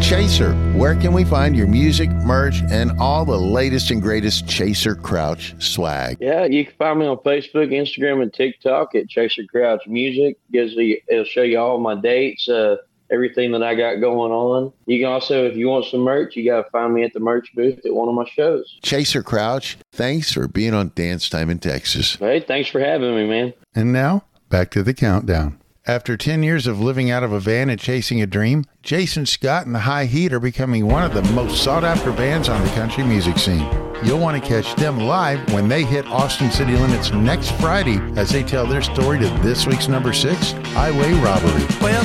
Chaser, where can we find your music, merch, and all the latest and greatest Chaser Crouch swag? Yeah, you can find me on Facebook, Instagram, and TikTok at Chaser Crouch Music. It'll show you all my dates, everything that I got going on. You can also, if you want some merch, you got to find me at the merch booth at one of my shows. Chaser Crouch, thanks for being on Dance Time in Texas. Hey, thanks for having me, man. And now, back to the countdown. After 10 years of living out of a van and chasing a dream, Jason Scott and the High Heat are becoming one of the most sought-after bands on the country music scene. You'll want to catch them live when they hit Austin City Limits next Friday as they tell their story to this week's number 6, Highway Robbery. Well,